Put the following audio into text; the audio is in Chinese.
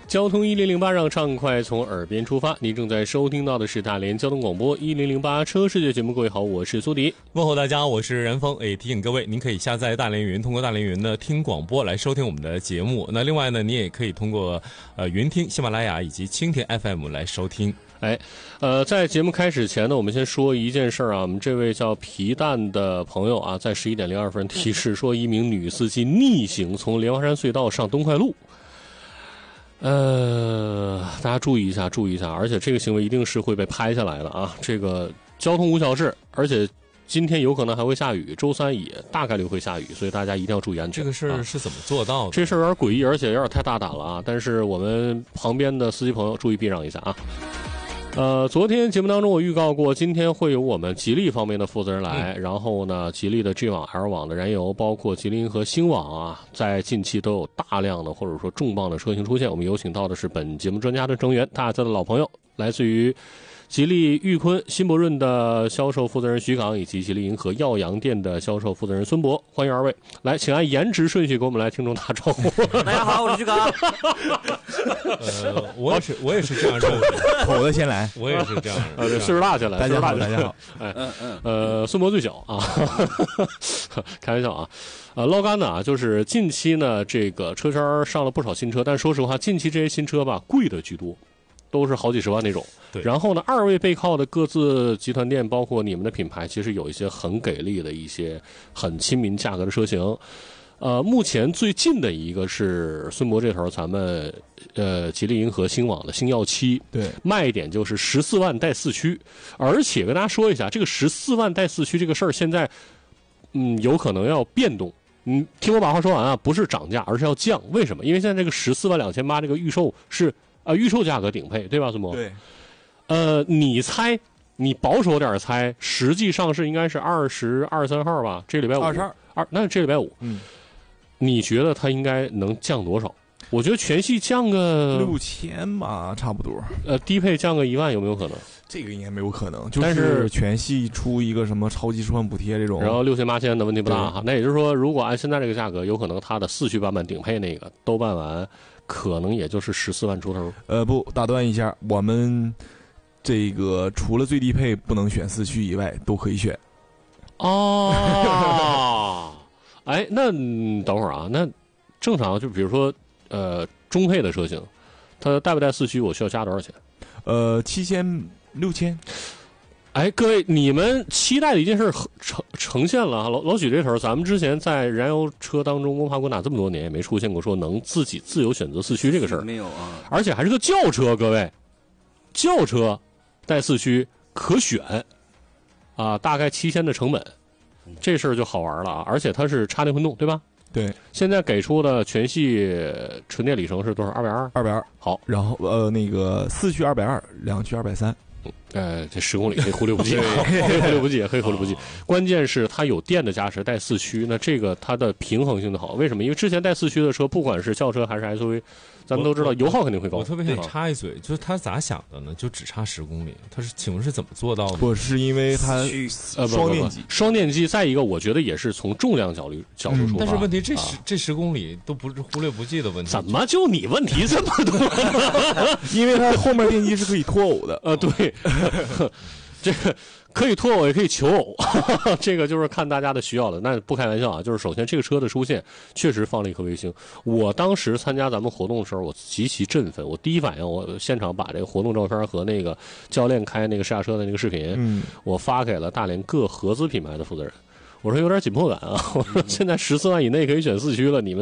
交通1008让畅快从耳边出发，您正在收听到的是大连交通广播1008车世界节目。各位好，我是苏迪， 问候大家，我是任峰。提醒各位，您可以下载大连云，通过大连云的听广播来收听我们的节目。那另外呢，你也可以通过云听、喜马拉雅以及蜻蜓 FM 来收听。 在节目开始前呢，我们先说一件事啊。我们这位叫皮蛋的朋友啊，在11点02分提示说，一名女司机逆行从莲花山隧道上东快路。大家注意一下，而且这个行为一定是会被拍下来的啊。这个交通无小事，而且今天有可能还会下雨，周三也大概率会下雨，所以大家一定要注意安全。 这个事儿是怎么做到的？ 这事儿有点诡异，而且有点太大胆了啊！但是我们旁边的司机朋友注意避让一下啊。昨天节目当中我预告过，今天会有我们吉利方面的负责人来，然后呢，吉利的 G 网、L 网的燃油，包括吉利银河、星网啊，在近期都有大量的或者说重磅的车型出现。我们有请到的是本节目专家的成员，大家的老朋友，来自于吉利裕坤新博润的销售负责人徐岗，以及吉利银河耀阳店的销售负责人孙博，欢迎二位来，请按颜值顺序给我们来听众打招呼。 大家好，我是徐岗。 我也是这样认为， 口子先来， 我也是这样。 对，岁数大下来， 大家好，大家好。 孙博最小啊，开玩笑啊。捞干呢，就是近期呢，这个车圈上了不少新车，但说实话，近期这些新车吧，贵的居多。都是好几十万那种， 对。 然后呢，二位背靠的各自集团店，包括你们的品牌，其实有一些很给力的一些很亲民价格的车型。目前最近的一个是孙博这头，咱们吉利银河星网的星耀7， 对， 卖点就是14万带4驱，而且跟大家说一下，这个14万带4驱这个事儿，现在有可能要变动。听我把话说完啊，不是涨价，而是要降。为什么？因为现在这个14万2800这个预售是。预售价格顶配，对吧，孙博？ 对。 你猜，你保守点猜，实际上是应该是20、23号吧？这礼拜5，那这礼拜5。你觉得它应该能降多少？我觉得全系降个 6000吧，差不多。 低配降个1万有没有可能？ 这个应该没有可能，就是全系出一个什么超级舒缓补贴这种， 然后6000、8000的问题不大哈。那也就是说，如果按现在这个价格，有可能它的4驱版本顶配那个都办完。可能也就是14万出头。 不，打断一下，我们这个除了最低配不能选4驱以外，都可以选。 哦，那等会儿啊，那正常就比如说中配的车型，它带不带4驱？我需要加多少钱 ？7000、6000。 各位，你们期待的一件事呈现了啊！老许这头，咱们之前在燃油车当中摸爬滚打这么多年，也没出现过说能自己自由选择4驱这个事儿， 没有啊！ 而且还是个轿车，各位，轿车带4驱可选啊，大概7000的成本，这事儿就好玩了啊！而且它是插电混动，对吧？ 对， 现在给出的全系纯电里程是多少？220。好， 然后那个4驱220，2驱230。 这10公里可以忽略不计，可以忽略不计。关键是它有电的加持，带4驱，那这个它的平衡性的好。为什么？因为之前带4驱的车，不管是轿车还是 SUV， 咱们都知道油耗肯定会高。 我特别想插一嘴，就是他咋想的呢？就只差10公里，他是请问是怎么做到的？ 不是因为它双电机， 再一个，我觉得也是从重量角度出发。 但是问题这10公里都不是忽略不计的问题。 怎么就你问题这么多？ 因为它后面电机是可以脱偶的。 对。这个可以脱偶也可以求偶，这个就是看大家的需要了。那不开玩笑啊，就是首先这个车的出现确实放了一颗卫星。我当时参加咱们活动的时候，我极其振奋。我第一反应，我现场把这个活动照片和那个教练开那个试驾车的那个视频，我发给了大连各合资品牌的负责人。我说有点紧迫感啊，我说现在14万以内可以选4驱了，你们